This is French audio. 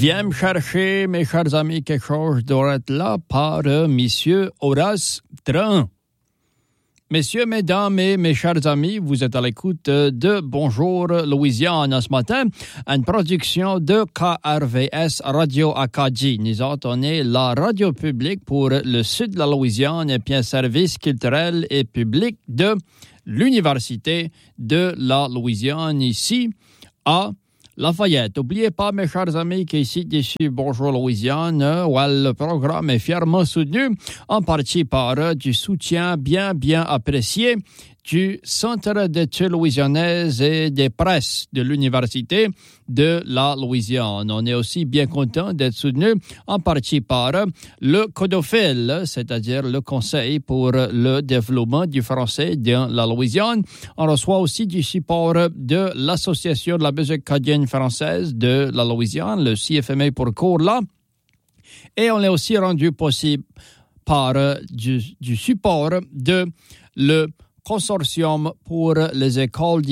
Viens me chercher, mes chers amis, quelque chose doit être là par Monsieur Horace Train. Messieurs, mesdames et mes chers amis, vous êtes à l'écoute de Bonjour Louisiane ce matin, une production de KRVS Radio Acadie. Nous autres, on est la radio publique pour le sud de la Louisiane et puis un service culturel et public de l'Université de la Louisiane ici à Lafayette. N'oubliez pas, mes chers amis, qu'ici, d'ici Bonjour Louisiane, le programme est fièrement soutenu en partie par du soutien bien apprécié du Centre d'études louisianaises et des presses de l'Université de la Louisiane. On est aussi bien content d'être soutenu en partie par le CODOFIL, c'est-à-dire le Conseil pour le développement du français dans la Louisiane. On reçoit aussi du support de l'Association de la musique acadienne française de la Louisiane, le CFMA pour court là. Et on est aussi rendu possible par du support de le Consortium pour les écoles